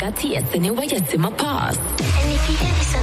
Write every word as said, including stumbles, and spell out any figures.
ragazzi, e se ne vuoi, e se ma pass. And if you hear this